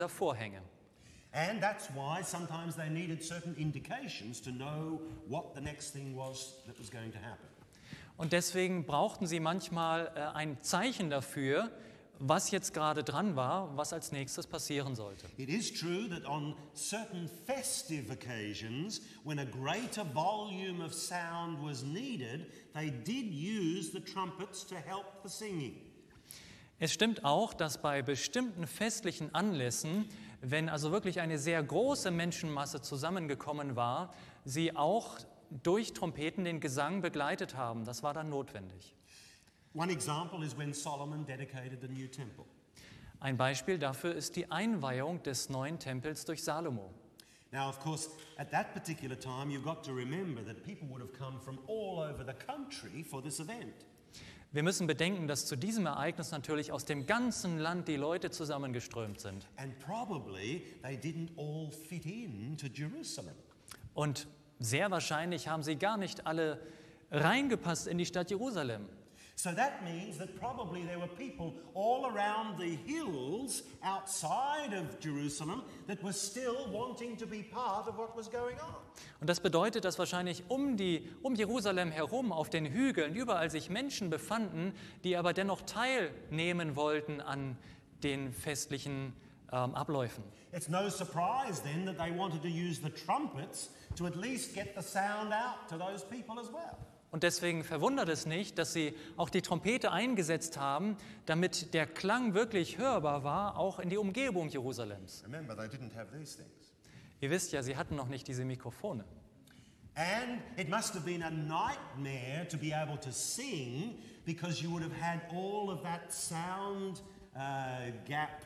Vorhänge. And that's why sometimes they needed certain indications to know what the next thing was that was going to happen. Und deswegen brauchten sie manchmal ein Zeichen dafür, was jetzt gerade dran war, was als nächstes passieren sollte. It is true that on certain festive occasions, when a greater volume of sound was needed, they did use the trumpets to help the singing. Es stimmt auch, dass bei bestimmten festlichen Anlässen, wenn also wirklich eine sehr große Menschenmasse zusammengekommen war, sie auch durch Trompeten den Gesang begleitet haben. Das war dann notwendig. One example is when Solomon dedicated the new temple. Ein Beispiel dafür ist die Einweihung des neuen Tempels durch Salomo. Now, of course, at that particular time, you've got to remember that people would have come from all over the country for this event. Wir müssen bedenken, dass zu diesem Ereignis natürlich aus dem ganzen Land die Leute zusammengeströmt sind. And probably they didn't all fit in to Jerusalem. Und sehr wahrscheinlich haben sie gar nicht alle reingepasst in die Stadt Jerusalem. So that means that probably there were people all around the hills outside of Jerusalem that were still wanting to be part of what was going on. Und das bedeutet, dass wahrscheinlich um Jerusalem herum auf den Hügeln überall sich Menschen befanden, die aber dennoch teilnehmen wollten an den festlichen Abläufen. It's no surprise then that they wanted to use the trumpets to at least get the sound out to those people as well. Und deswegen verwundert es nicht, dass sie auch die Trompete eingesetzt haben, damit der Klang wirklich hörbar war, auch in die Umgebung Jerusalems. Remember, they didn't have these things. Ihr wisst ja, sie hatten noch nicht diese Mikrofone. And it must have been a nightmare to be able to sing because you would have had all of that sound gap,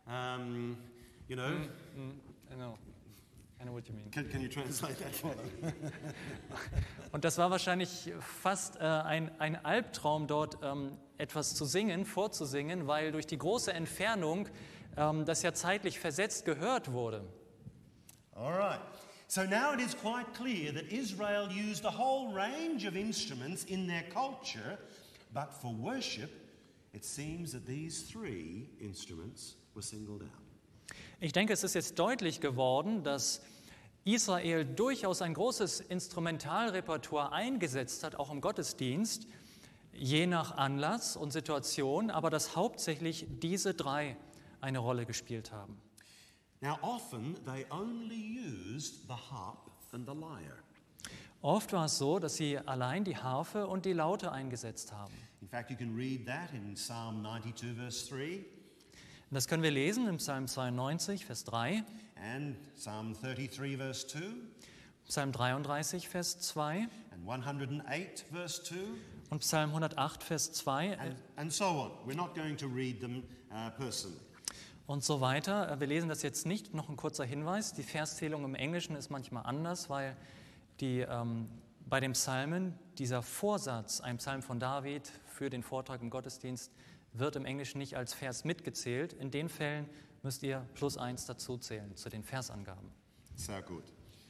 you know. I know what you mean. Can you translate that for them? Und das war wahrscheinlich fast ein Albtraum, dort etwas zu singen, vorzusingen, weil durch die große Entfernung das ja zeitlich versetzt gehört wurde. All right. So now it is quite clear that Israel used a whole range of instruments in their culture, but for worship, it seems that these three instruments were singled out. Ich denke, es ist jetzt deutlich geworden, dass Israel durchaus ein großes Instrumentalrepertoire eingesetzt hat, auch im Gottesdienst, je nach Anlass und Situation, aber dass hauptsächlich diese drei eine Rolle gespielt haben. Now often they only used the harp and the lyre. Oft war es so, dass sie allein die Harfe und die Laute eingesetzt haben. In fact, you can read that in Psalm 92 verse 3. Das können wir lesen im Psalm 92, Vers 3. And Psalm 33 verse 2. Psalm 33, Vers 2. And 108 verse 2. Und Psalm 108, Vers 2. And so on. We're not going to read them personally. Und so weiter. Wir lesen das jetzt nicht. Noch ein kurzer Hinweis. Die Verszählung im Englischen ist manchmal anders, weil bei den Psalmen dieser Vorsatz, ein Psalm von David für den Vortrag im Gottesdienst, wird im Englischen nicht als Vers mitgezählt. In den Fällen müsst ihr +1 dazu zählen zu den Versangaben. Sehr gut.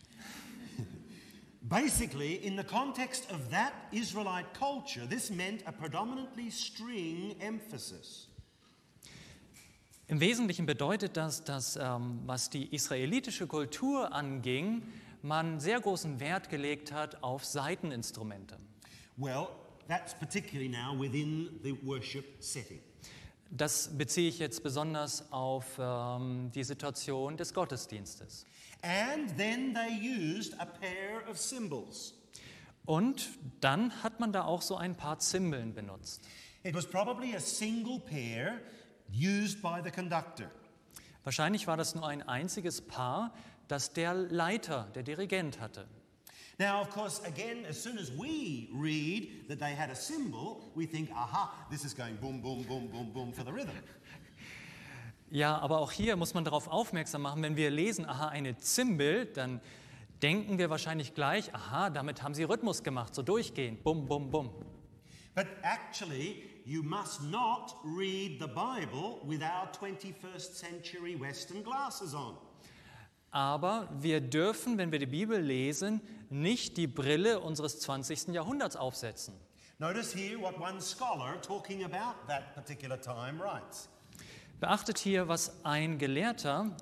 Basically, in the context of that Israelite culture, this meant a predominantly string emphasis. Im Wesentlichen bedeutet das, dass, was die israelitische Kultur anging, man sehr großen Wert gelegt hat auf Saiteninstrumente. Well, that's particularly now within the worship setting. Das beziehe ich jetzt besonders auf die Situation des Gottesdienstes. And then they used a pair of cymbals. Und dann hat man da auch so ein paar Zimbeln benutzt. It was probably a single pair used by the conductor. Wahrscheinlich war das nur ein einziges Paar, das der Leiter, der Dirigent hatte. Now, of course, again, as soon as we read that they had a cymbal, we think, aha, this is going boom, boom, boom, boom, boom for the rhythm. Ja, aber auch hier muss man darauf aufmerksam machen, wenn wir lesen, aha, eine Zimbel, dann denken wir wahrscheinlich gleich, aha, damit haben sie Rhythmus gemacht, so durchgehend, bum, bum, bum. But actually, you must not read the Bible with our 21st century Western glasses on. Aber wir dürfen, wenn wir die Bibel lesen, nicht die Brille unseres 20. Jahrhunderts aufsetzen. Notice here what one scholar talking about that particular time writes. Beachtet hier, was ein Gelehrter